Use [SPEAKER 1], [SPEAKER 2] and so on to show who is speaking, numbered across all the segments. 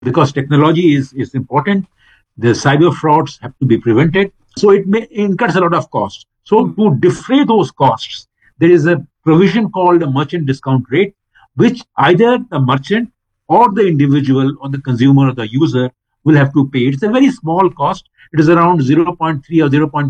[SPEAKER 1] because technology is important. The cyber frauds have to be prevented. So it incurs a lot of cost. So to defray those costs, there is a provision called a merchant discount rate, which either the merchant or the individual or the consumer or the user will have to pay. It's a very small cost. It is around 0.3 or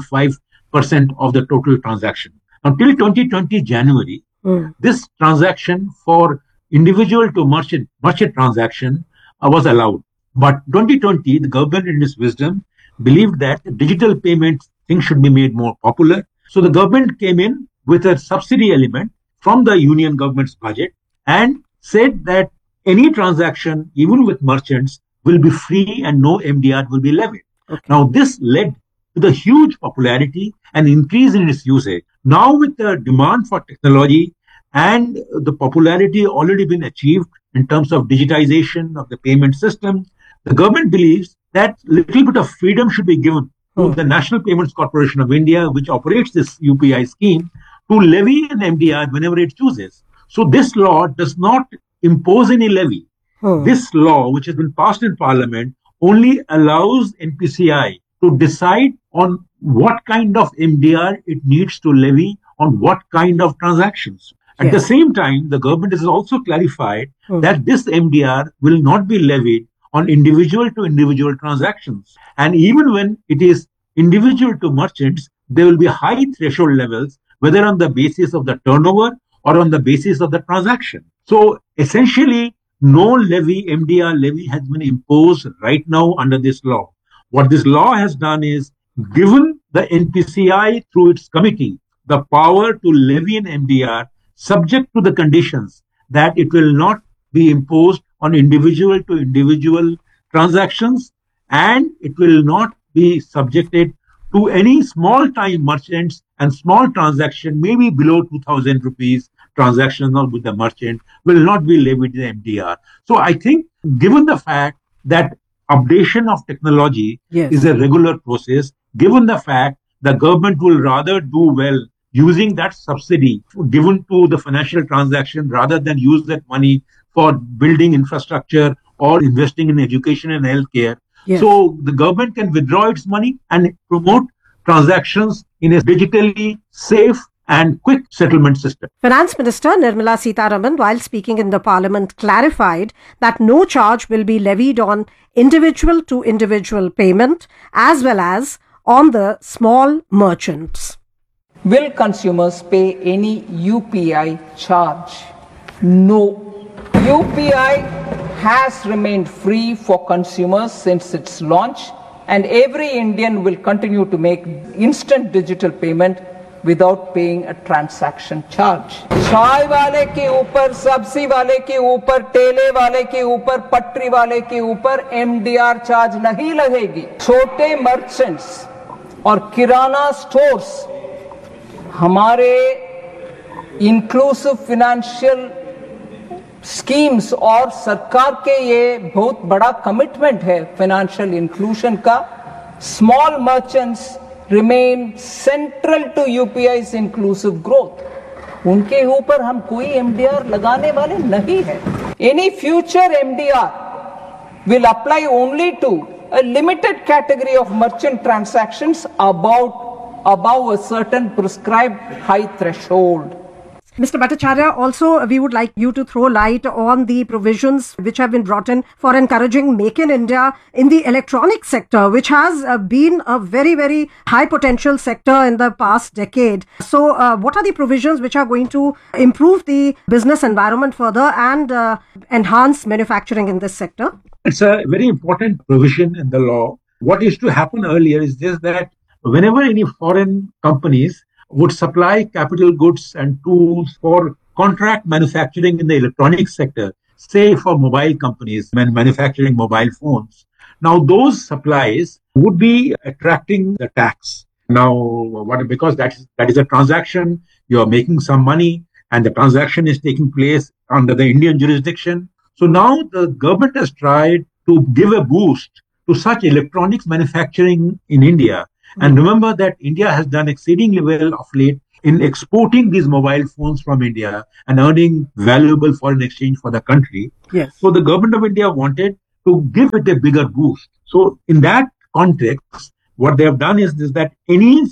[SPEAKER 1] 0.5% of the total transaction. Until 2020 January, this transaction for individual to merchant transaction was allowed. But 2020, the government in its wisdom believed that digital payment things should be made more popular. So the government came in with a subsidy element from the union government's budget and said that any transaction, even with merchants, will be free and no MDR will be levied. Okay. Now, this led to the huge popularity and increase in its usage. Now, with the demand for technology and the popularity already been achieved in terms of digitization of the payment system, the government believes that little bit of freedom should be given to the National Payments Corporation of India, which operates this UPI scheme, to levy an MDR whenever it chooses. So this law does not impose any levy. This law, which has been passed in Parliament, only allows NPCI to decide on what kind of MDR it needs to levy on what kind of transactions. At the same time, the government has also clarified that this MDR will not be levied on individual to individual transactions. And even when it is individual to merchants, there will be high threshold levels, whether on the basis of the turnover or on the basis of the transaction. So essentially, no levy, MDR levy has been imposed right now under this law. What this law has done is given the NPCI through its committee the power to levy an MDR subject to the conditions that it will not be imposed on individual to individual transactions, and it will not be subjected to any small time merchants and small transaction, maybe below 2,000 rupees transactions with the merchant, will not be levied in MDR. So I think given the fact that updation of technology is a regular process, given the fact the government will rather do well using that subsidy given to the financial transaction rather than use that money for building infrastructure or investing in education and healthcare. So the government can withdraw its money and promote transactions in a digitally safe and quick settlement system.
[SPEAKER 2] Finance Minister Nirmala Sitharaman, while speaking in the Parliament, clarified that no charge will be levied on individual to individual payment as well as on the small merchants.
[SPEAKER 3] Will consumers pay any UPI charge? No. UPI has remained free for consumers since its launch, and every Indian will continue to make instant digital payment without paying a transaction charge. चाय वाले के ऊपर, सब्जी वाले के ऊपर, ठेले वाले के ऊपर, पटरी वाले के ऊपर MDR चार्ज नहीं लगेगी. छोटे मर्चेंट्स और किराना स्टोर्स हमारे इंक्लूसिव फाइनेंशियल स्कीम्स और सरकार के ये बहुत बड़ा कमिटमेंट है फाइनेंशियल इंक्लूजन का. Small merchants remain central to UPI's inclusive growth. उनके ऊपर हम कोई MDR लगाने वाले नहीं है. Any future MDR will apply only to a limited category of merchant transactions above a certain prescribed high threshold.
[SPEAKER 2] Mr. Bhattacharya, also we would like you to throw light on the provisions which have been brought in for encouraging Make in India in the electronic sector, which has been a very, very high potential sector in the past decade. So what are the provisions which are going to improve the business environment further and enhance manufacturing in this sector?
[SPEAKER 1] It's a very important provision in the law. What used to happen earlier is just that whenever any foreign companies would supply capital goods and tools for contract manufacturing in the electronic sector, say for mobile companies when manufacturing mobile phones. Now those supplies would be attracting the tax. Now, because that is a transaction, you are making some money and the transaction is taking place under the Indian jurisdiction. So now the government has tried to give a boost to such electronics manufacturing in India. And remember that India has done exceedingly well of late in exporting these mobile phones from India and earning valuable foreign exchange for the country.
[SPEAKER 2] Yes.
[SPEAKER 1] So the government of India wanted to give it a bigger boost. So in that context, what they have done is that any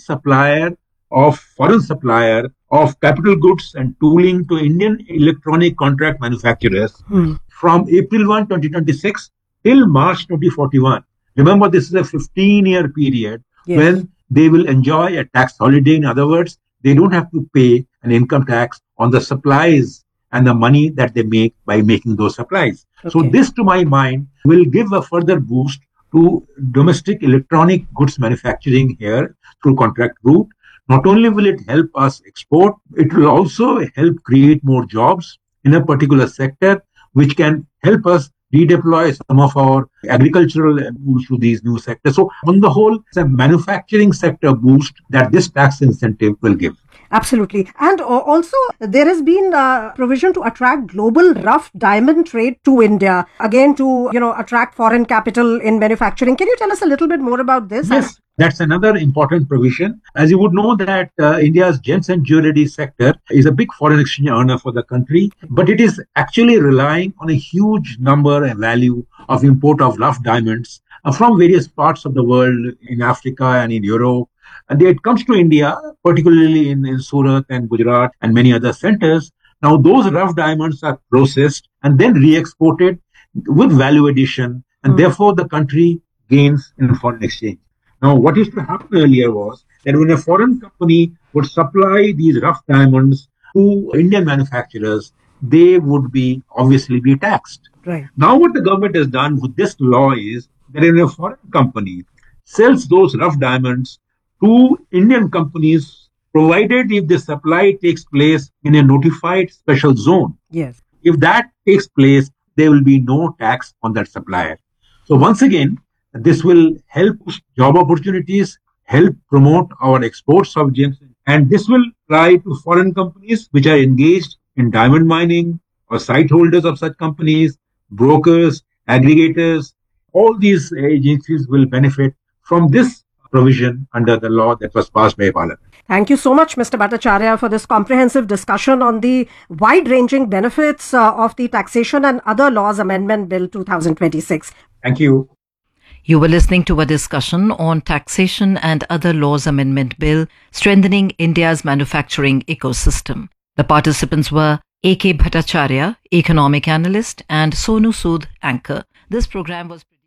[SPEAKER 1] foreign supplier of capital goods and tooling to Indian electronic contract manufacturers from April 1, 2026 till March 2041. Remember, this is a 15-year period when they will enjoy a tax holiday. In other words, they don't have to pay an income tax on the supplies and the money that they make by making those supplies. Okay. So this, to my mind, will give a further boost to domestic electronic goods manufacturing here through contract route. Not only will it help us export, it will also help create more jobs in a particular sector, which can help us redeploy some of our agricultural tools to these new sectors. So on the whole, it's a manufacturing sector boost that this tax incentive will give.
[SPEAKER 2] Absolutely. And also, there has been provision to attract global rough diamond trade to India, again to, attract foreign capital in manufacturing. Can you tell us a little bit more about this?
[SPEAKER 1] Yes, that's another important provision. As you would know that India's gems and jewelry sector is a big foreign exchange earner for the country, but it is actually relying on a huge number and value of import of rough diamonds from various parts of the world, in Africa and in Europe. And it comes to India, particularly in Surat and Gujarat and many other centers. Now, those rough diamonds are processed and then re-exported with value addition, and therefore the country gains in foreign exchange. Now, what used to happen earlier was that when a foreign company would supply these rough diamonds to Indian manufacturers, they would obviously be taxed.
[SPEAKER 2] Right.
[SPEAKER 1] Now, what the government has done with this law is that when a foreign company sells those rough diamonds to Indian companies, provided if the supply takes place in a notified special zone.
[SPEAKER 2] Yes.
[SPEAKER 1] If that takes place, there will be no tax on that supplier. So once again, this will help job opportunities, help promote our exports of gems, and this will apply to foreign companies which are engaged in diamond mining or site holders of such companies, brokers, aggregators. All these agencies will benefit from this provision under the law that was passed by Parliament.
[SPEAKER 2] Thank you so much, Mr. Bhattacharya, for this comprehensive discussion on the wide-ranging benefits of the Taxation and Other Laws Amendment Bill 2026.
[SPEAKER 1] Thank you.
[SPEAKER 4] You were listening to a discussion on Taxation and Other Laws Amendment Bill, Strengthening India's Manufacturing Ecosystem. The participants were A.K. Bhattacharya, Economic Analyst, and Sonu Sood, Anchor. This program was produced.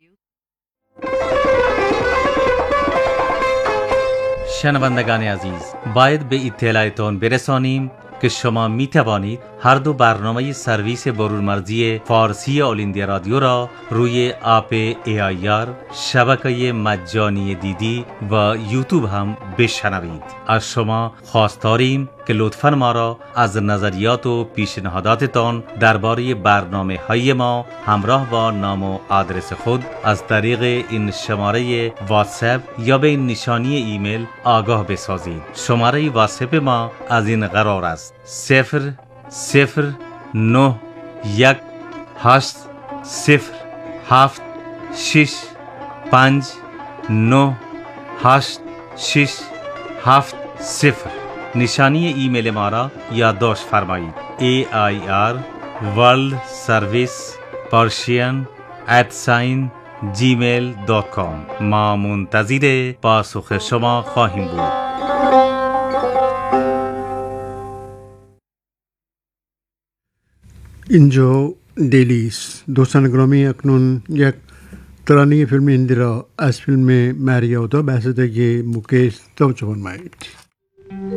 [SPEAKER 5] شنوندگان عزیز، باید به اطلاعتان برسانیم که شما می توانید هر دو برنامه سرویس برونمرزی فارسی آل ایندیا رادیو را روی اپ AIR، شبکه مجانی دیدی و یوتیوب هم بشنوید. از شما خواست داریم که لطفاً ما را از نظریات و پیشنهاداتتان درباره برنامه‌های ما همراه با نام و آدرس خود از طریق این شماره واتساپ یا به این نشانی ایمیل آگاه بسازید. شماره واتساپ ما از این قرار است: 0918075986860. نشانی ایمیل ما را یادداشت فرمایید: AIR World Service Persian @gmail.com. ما منتظر پاسخ شما خواهیم بود.
[SPEAKER 6] اینجا دیلیس. دوستان گرامی، اکنون یک ترانه فیلم اندرا از فیلم مریادا به صدای موکش توجه فرمایید.